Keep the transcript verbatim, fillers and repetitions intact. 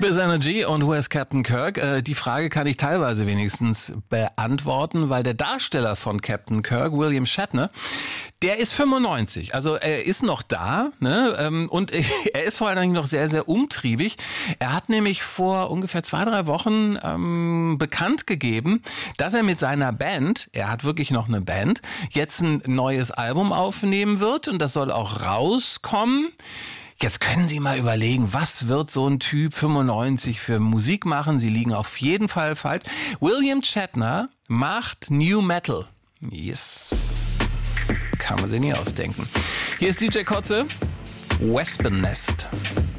Biz Energy und Who is Captain Kirk? Äh, die Frage kann ich teilweise wenigstens beantworten, weil der Darsteller von Captain Kirk, William Shatner, der ist fünfundneunzig, also er ist noch da, ne? Und er ist vor allen Dingen noch sehr, sehr umtriebig. Er hat nämlich vor ungefähr zwei, drei Wochen ähm, bekannt gegeben, dass er mit seiner Band, er hat wirklich noch eine Band, jetzt ein neues Album aufnehmen wird und das soll auch rauskommen. Jetzt können Sie mal überlegen, was wird so ein Typ fünfundneunzig für Musik machen? Sie liegen auf jeden Fall falsch. William Shatner macht New Metal. Yes. Kann man sich nie ausdenken. Hier ist D J Kotze, Wespennest.